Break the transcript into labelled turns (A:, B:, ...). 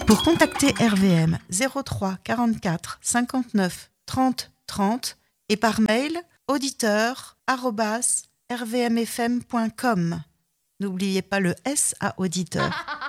A: Pour contacter RVM 03 44 59 30 30 et par mail auditeur@rvmfm.com. N'oubliez pas le S à auditeur.